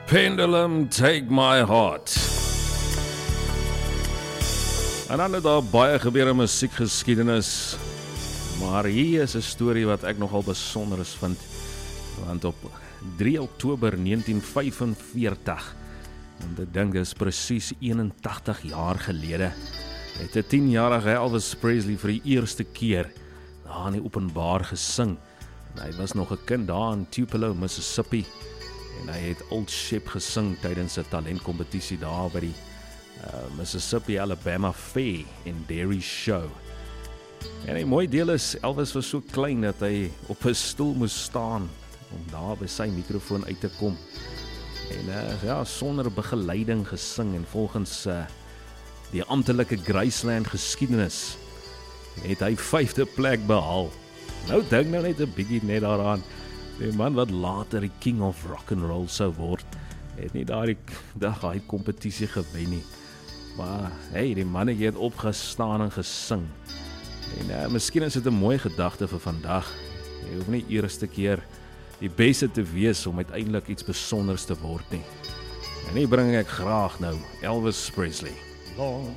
Pendulum, take my heart. En dan het daar baie gebeur in musiekgeskiedenis. Maar hier is 'n storie wat ek nogal besonder vind. Want op 3 Oktober 1945, en ek dink dit is presies 81 jaar gelede, het 'n 10-jarige Elvis Presley vir die eerste keer daar in die openbaar gesing. En hy was nog 'n kind daar in Tupelo, Mississippi. En hy het Old Shep gesing tydens 'n talentkompetisie daar by die Mississippi Alabama Fair en Dairy Show. En die mooie deel is, Elvis was so klein dat hy op 'n stoel moes staan om daar by sy mikrofoon uit te kom. En sonder begeleiding gesing, en volgens die amptelike Graceland geskiedenis het hy 5de plek behaal. Nou dink nou net 'n bietjie net daaraan. Die man wat later die King of Rock and Roll sou word, het nie daai kompetisie gewen nie. Maar hey, die man het opgestaan en gesing. En miskien is dit 'n mooi gedagte vir vandag. Jy hoef nie eerste keer die beste te wees om uiteindelik iets besonders te word nie. En hier bring ek graag nou Elvis Presley.